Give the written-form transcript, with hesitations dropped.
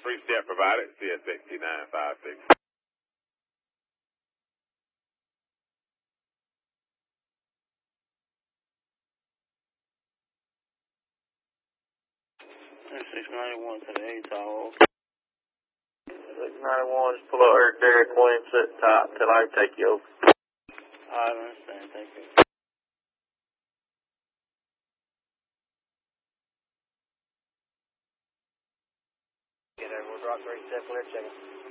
3-step provided, CSXT 956. $691 to the ATOL. 691, just pull over Derek Williams at the top till I take you over. I understand, thank you. Get everyone, Rock 3 step, clear, checking.